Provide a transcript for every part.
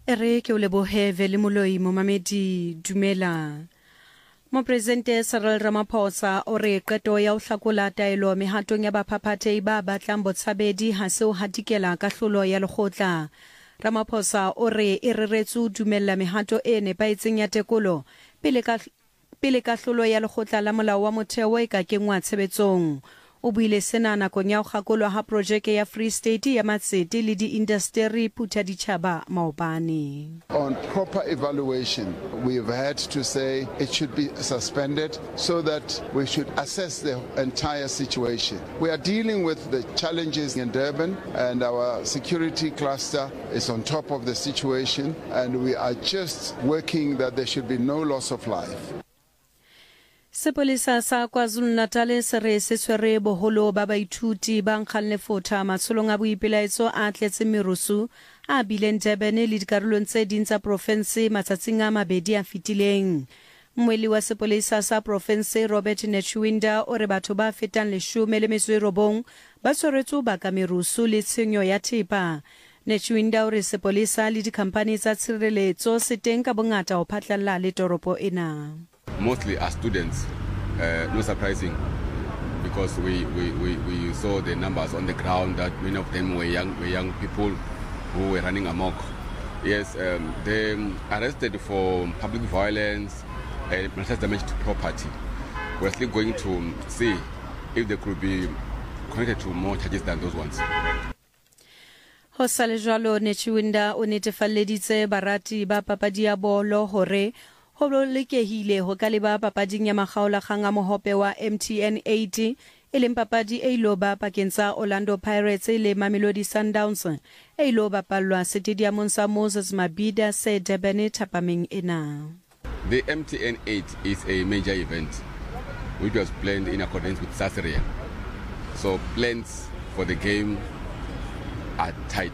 Ere ke o lebohe vele moloi mo mamedi dumela. Mopresidente Cyril Ramaphosa o re qeto ya ho hlakola taelo mehatong ya baphaphathehi ba batlang botshabedi ha se o hatikela kahlolo ya lekgotla. Ramaphosa o re e reretswe dumella mehato e nepaetseng ya tekolo pele kahlolo ya lekgotla la molao wa motheo e ka kengwa tshebetsong. O buile sena nakong ya ho kgakolwa ha projeke ya Free State ya matsete le di-industry Phuta Ditjhaba Maobane. On proper evaluation, we've had to say it should be suspended so that we should assess the entire situation. We are dealing with the challenges in Durban, and our security cluster is on top of the situation, and we are just working that there should be no loss of life. Sepolesa sa KwaZulu-Natal se re se tshwere boholo ba baithuti ba nkgang lefotha matsholong a boipelaetso a tletse merusu a bileng Durban le dikarolong tse ding tsa province matsatsing a mabedi a fitileng. Mmweli wa sepolesa sa province Robert Nechwinda o re batho ba fetang 19 ba tshwaretswe ba ka merusu le tshenyo ya thepa. Nechwinda o re sepolesa le dikhampani tsa tshireletso se teng ka bongata ho phatlalla le toropo ena. Mostly as students, no surprising, because we saw the numbers on the ground that many of them were young people who were running amok. Yes, they arrested for public violence and malicious damage to property. We're still going to see if they could be connected to more charges than those ones. Hosale jwalo Nechwinda o netefalleditse barati ba papadi ya bolo hore ho lekehile ho ka leba papading ya makgaolakgang a mohope wa MTN 80 e leng papadi e ilo ba pakeng tsa Orlando Pirates le Mamelodi Sundowns e ilo bapallwa stadiumong sa Moses Mabhida se Durban Thapameng ena. The MTN 8 is a major event which was planned in accordance with SASRIA. So plans for the game are tight,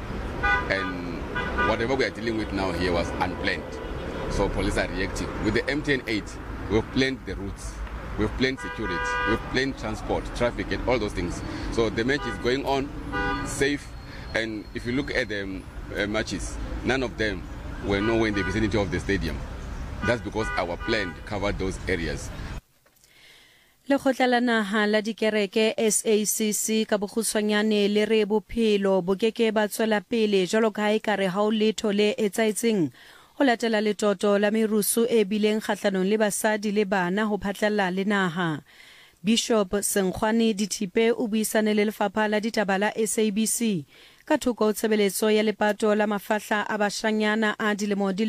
and whatever we are dealing with now here was unplanned. So police are reacting. With the MTN 8, we've planned the routes, we've planned security, we've planned transport, traffic, and all those things. So the match is going on safe, and if you look at the matches, none of them were nowhere in the vicinity of the stadium. That's because our plan covered those areas. Lekgotla la naha la dikereke SACC ka bokgutshwanyane le re bophelo bo keke ba tswela pele jwalo ka ha ekare ha o letho le etsaetseng ho latela letoto la merusu e bileng kgahlanong le basadi le bana ho phatlalla le naha. Bishop Senkgwane Dithipe o buisane le lefapha la ditaba la SABC ka thoko tshebeletso ya lepato la mafahla a bashanyana a dilemo di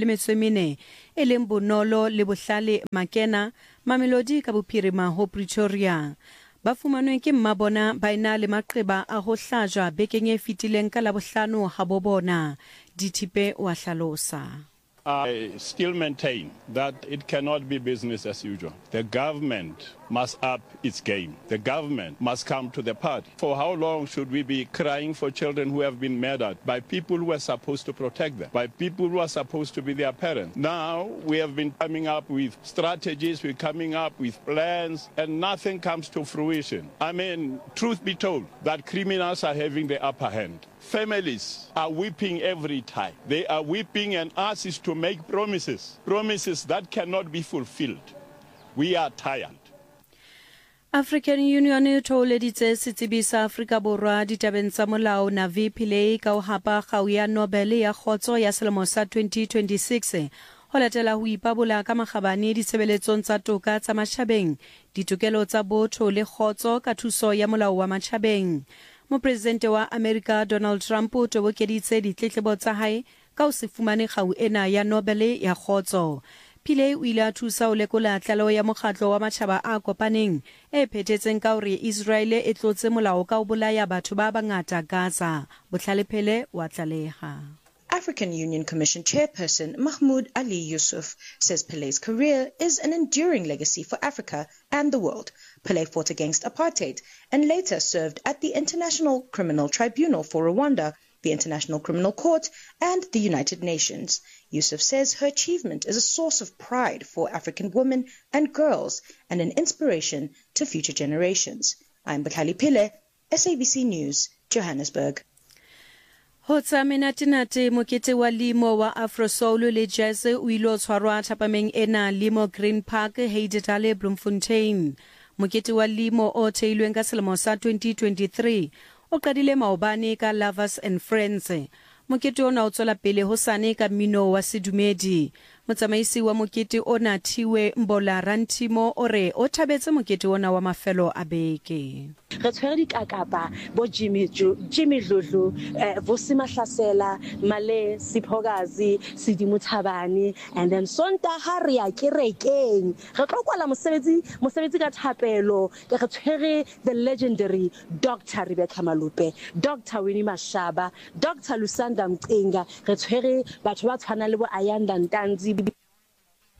14 e leng Bonolo le Bohlale Makena Mamelodi ka bophirima ho Pretoria. Ba fumanwe ke mmabona ba ina le maqeba a ho hlajwa bekeng e fitileng ka Labohlano ha bo bona. Dithipe wa hlalosa. I still maintain that it cannot be business as usual. The government must up its game. The government must come to the party. For how long should we be crying for children who have been murdered by people who are supposed to protect them, by people who are supposed to be their parents? Now we have been coming up with strategies, we're coming up with plans, and nothing comes to fruition. I mean, truth be told, that criminals are having the upper hand. Families are weeping every time. They are weeping and ask us to make promises that cannot be fulfilled. We are tired. African Union e tholeditse setsebi sa Afrika Borwa ditabeng tsa molao Navi Pillay ka ho hapa kgau ya Nobel ya khotso ya selemo sa 2026 ho latela ho ipabola ka makgabane ditshebeletsong tsa toka tsa matjhabeng, ditokelo tsa botho le khotso ka thuso ya molao wa matjhabeng. Mopresidente wa America Donald Trump o tobokeditse ditletlebo tsa hae ka ho se fumane kgau ena ya Nobel ya khotso. Pillay o ile a thusa ho lekola tlaleho ya mokgatlo wa matjhaba a kopaneng e phethetseng ka hore Israel e tlotse molao ka ho bolaya batho ba bangata Gaza. Botlhalephele wa tlaleha. African Union Commission Chairperson Mahmoud Ali Yusuf says Pillay's career is an enduring legacy for Africa and the world. Pillay fought against apartheid and later served at the International Criminal Tribunal for Rwanda, the International Criminal Court, and the United Nations. Yusuf says her achievement is a source of pride for African women and girls and an inspiration to future generations. I'm Batlali Pillay, SABC News, Johannesburg. Ho tsa menatenate mokete wa limo wa Afro Soul le Jazz o ile o tshwarwa thapameng ena Limo Green Park Heidedale Bloemfontein. Mokete wa limo o theilweng ka selemo sa 2023 o qadile maobane ka Lovers and Friends. Mokete ona o tswela pele hosane ka mmino wa sedumedi. Motsamaisi wa mokete ona Thiwe Mbola Rantimo ore o thabetse mokete ona wa mafelo a beke. Re tshwere dikakapa bo Jimmy Dludlu Vusima Hlasela Male Siphokazi Sidimo Thabane and then Sontaga re ya kerekeng re tlo kwala mosebetsi ka thapelo ke re tshwere the legendary Dr. Rebecca Malupe, Dr. Winnie Mashaba, Dr. Lusanda Mcinga, re tshwere batho ba tshwana le bo Ayanda Ntanzi